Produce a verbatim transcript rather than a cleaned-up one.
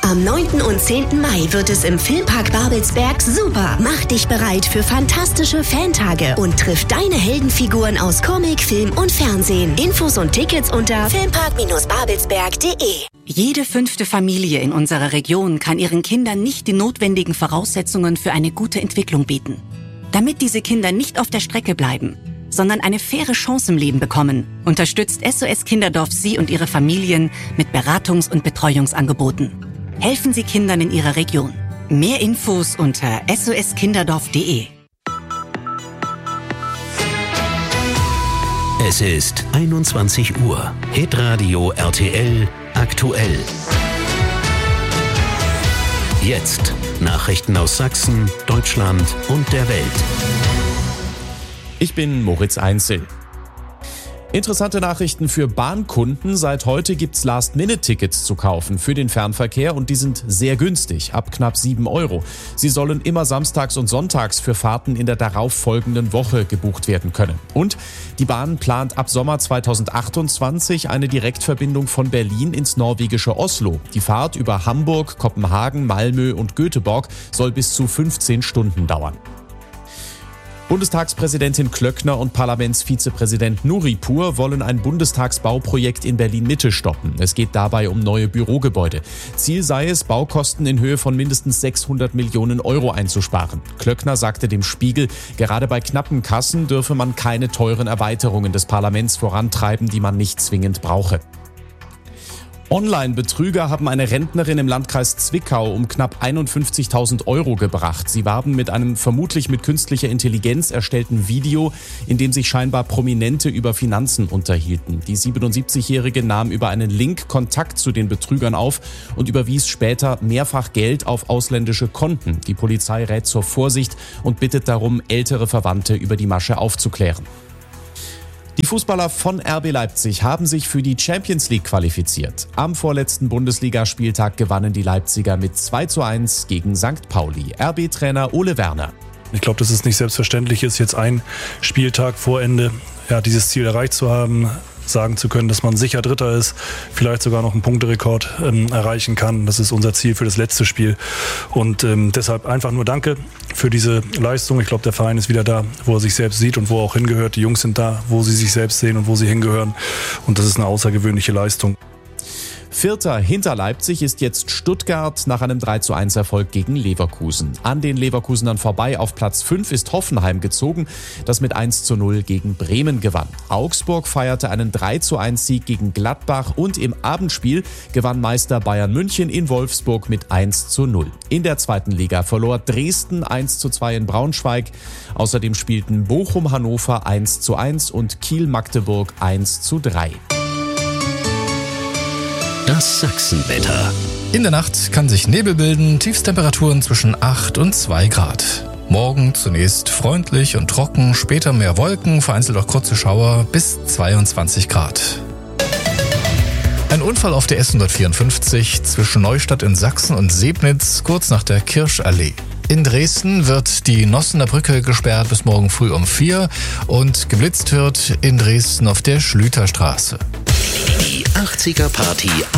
Am neunten und zehnten Mai wird es im Filmpark Babelsberg super. Mach dich bereit für fantastische Fantage und triff deine Heldenfiguren aus Comic, Film und Fernsehen. Infos und Tickets unter filmpark babelsberg punkt de. Jede fünfte Familie in unserer Region kann ihren Kindern nicht die notwendigen Voraussetzungen für eine gute Entwicklung bieten. Damit diese Kinder nicht auf der Strecke bleiben, sondern eine faire Chance im Leben bekommen, unterstützt S O S Kinderdorf Sie und Ihre Familien mit Beratungs- und Betreuungsangeboten. Helfen Sie Kindern in Ihrer Region. Mehr Infos unter s o s kinderdorf punkt de. Es ist einundzwanzig Uhr. Hitradio R T L aktuell. Jetzt Nachrichten aus Sachsen, Deutschland und der Welt. Ich bin Moritz Einzel. Interessante Nachrichten für Bahnkunden. Seit heute gibt's Last-Minute-Tickets zu kaufen für den Fernverkehr und die sind sehr günstig, ab knapp sieben Euro. Sie sollen immer samstags und sonntags für Fahrten in der darauffolgenden Woche gebucht werden können. Und die Bahn plant ab Sommer zweitausendachtundzwanzig eine Direktverbindung von Berlin ins norwegische Oslo. Die Fahrt über Hamburg, Kopenhagen, Malmö und Göteborg soll bis zu fünfzehn Stunden dauern. Bundestagspräsidentin Klöckner und Parlamentsvizepräsident Nuripur wollen ein Bundestagsbauprojekt in Berlin-Mitte stoppen. Es geht dabei um neue Bürogebäude. Ziel sei es, Baukosten in Höhe von mindestens sechshundert Millionen Euro einzusparen. Klöckner sagte dem Spiegel, gerade bei knappen Kassen dürfe man keine teuren Erweiterungen des Parlaments vorantreiben, die man nicht zwingend brauche. Online-Betrüger haben eine Rentnerin im Landkreis Zwickau um knapp einundfünfzigtausend Euro gebracht. Sie warben mit einem vermutlich mit künstlicher Intelligenz erstellten Video, in dem sich scheinbar Prominente über Finanzen unterhielten. Die siebenundsiebzigjährige nahm über einen Link Kontakt zu den Betrügern auf und überwies später mehrfach Geld auf ausländische Konten. Die Polizei rät zur Vorsicht und bittet darum, ältere Verwandte über die Masche aufzuklären. Die Fußballer von R B Leipzig haben sich für die Champions League qualifiziert. Am vorletzten Bundesligaspieltag gewannen die Leipziger mit zwei zu eins gegen Sankt Pauli. R B-Trainer Ole Werner. Ich glaube, dass es nicht selbstverständlich ist, jetzt ein Spieltag vor Ende ja, dieses Ziel erreicht zu haben, sagen zu können, dass man sicher Dritter ist, vielleicht sogar noch einen Punkterekord ähm, erreichen kann. Das ist unser Ziel für das letzte Spiel. Und ähm, deshalb einfach nur Danke für diese Leistung. Ich glaube, der Verein ist wieder da, wo er sich selbst sieht und wo er auch hingehört. Die Jungs sind da, wo sie sich selbst sehen und wo sie hingehören. Und das ist eine außergewöhnliche Leistung. Vierter hinter Leipzig ist jetzt Stuttgart nach einem drei zu eins Erfolg gegen Leverkusen. An den Leverkusenern vorbei auf Platz fünf ist Hoffenheim gezogen, das mit eins zu null gegen Bremen gewann. Augsburg feierte einen drei zu eins Sieg gegen Gladbach und im Abendspiel gewann Meister Bayern München in Wolfsburg mit eins zu null. In der zweiten Liga verlor Dresden eins zu zwei in Braunschweig. Außerdem spielten Bochum Hannover eins zu eins und Kiel Magdeburg eins zu drei. Das Sachsenwetter. In der Nacht kann sich Nebel bilden, Tiefstemperaturen zwischen acht und zwei Grad. Morgen zunächst freundlich und trocken, später mehr Wolken, vereinzelt auch kurze Schauer bis zweiundzwanzig Grad. Ein Unfall auf der S hundertvierundfünfzig zwischen Neustadt in Sachsen und Sebnitz kurz nach der Kirschallee. In Dresden wird die Nossener Brücke gesperrt bis morgen früh um vier und geblitzt wird in Dresden auf der Schlüterstraße. Die achtziger Party